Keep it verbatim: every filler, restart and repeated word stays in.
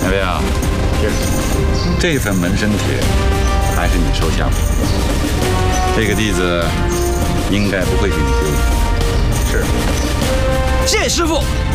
小贝啊，是这份门生帖还是你收下吧。这个弟子应该不会给你丢的。是。 谢谢师傅。